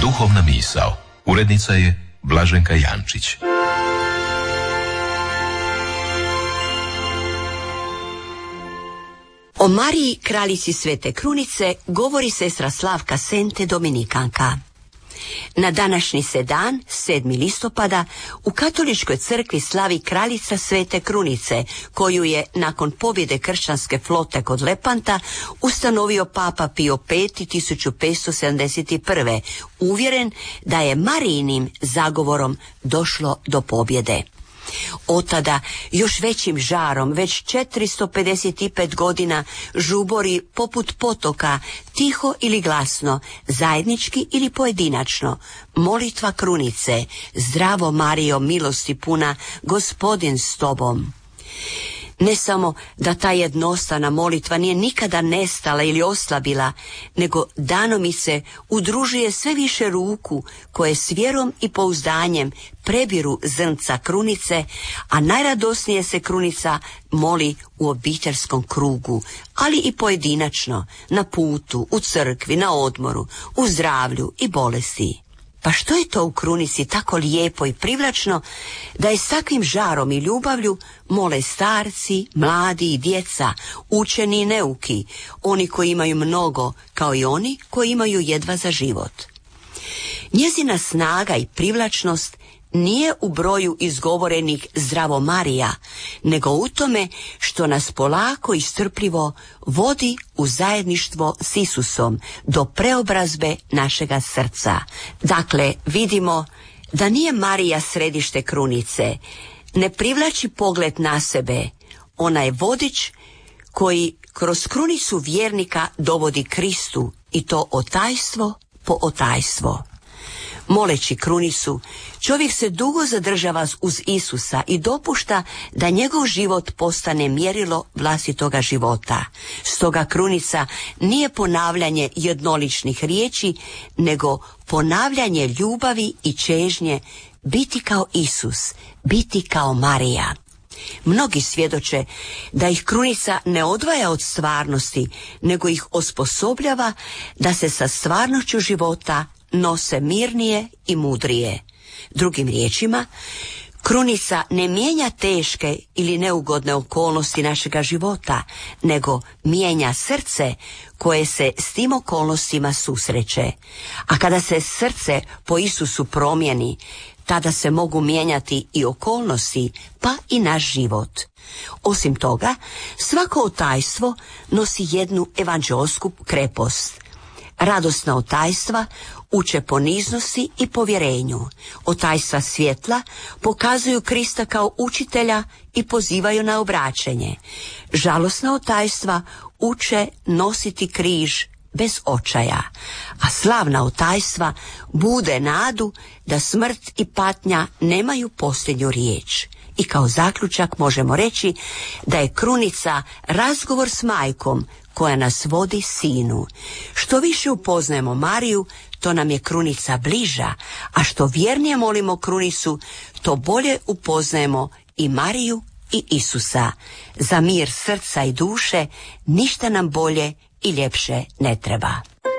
Duhovna misao. Urednica je Blaženka Jančić. O Mariji, kraljici Svete Krunice, govori sestra Slavka Sente, dominikanka. Na današnji se dan, 7. listopada, u Katoličkoj crkvi slavi kraljica Svete Krunice, koju je, nakon pobjede kršćanske flote kod Lepanta, ustanovio Papa Pio V 1571. uvjeren da je Marijinim zagovorom došlo do pobjede. Od tada još većim žarom, već 455 godina, žubori poput potoka, tiho ili glasno, zajednički ili pojedinačno, molitva Krunice: Zdravo Marijo, milosti puna, Gospodin s tobom. Ne samo da ta jednostavna molitva nije nikada nestala ili oslabila, nego danom se udružuje sve više ruku koje s vjerom i pouzdanjem prebiru zrnca krunice, a najradosnije se krunica moli u obiteljskom krugu, ali i pojedinačno, na putu, u crkvi, na odmoru, u zdravlju i bolesti. Pa što je to u krunici tako lijepo i privlačno da je s takvim žarom i ljubavlju mole starci, mladi i djeca, učeni i neuki, oni koji imaju mnogo kao i oni koji imaju jedva za život. Njezina snaga i privlačnost nije u broju izgovorenih Zdravo Marija, nego u tome što nas polako i strpljivo vodi u zajedništvo s Isusom do preobrazbe našega srca. Dakle, vidimo da nije Marija središte krunice, ne privlači pogled na sebe, ona je vodič koji kroz krunicu vjernika dovodi Kristu, i to otajstvo po otajstvo. Moleći krunicu, čovjek se dugo zadržava uz Isusa i dopušta da njegov život postane mjerilo vlastitoga života. Stoga krunica nije ponavljanje jednoličnih riječi, nego ponavljanje ljubavi i čežnje biti kao Isus, biti kao Marija. Mnogi svjedoče da ih krunica ne odvaja od stvarnosti, nego ih osposobljava da se sa stvarnošću života nose mirnije i mudrije. Drugim riječima, krunica ne mijenja teške ili neugodne okolnosti našega života, nego mijenja srce koje se s tim okolnostima susreće. A kada se srce po Isusu promijeni, tada se mogu mijenjati i okolnosti, pa i naš život. Osim toga, svako otajstvo nosi jednu evanđeosku krepost. Radosna otajstva uče poniznosti i povjerenju. Otajstva svjetla pokazuju Krista kao učitelja i pozivaju na obraćenje. Žalosna otajstva uče nositi križ bez očaja, a slavna otajstva bude nadu da smrt i patnja nemaju posljednju riječ. I kao zaključak možemo reći da je krunica razgovor s majkom koja nas vodi sinu. Što više upoznajemo Mariju, to nam je krunica bliža, a što vjernije molimo krunicu, to bolje upoznajemo i Mariju i Isusa. Za mir srca i duše ništa nam bolje i ljepše ne treba.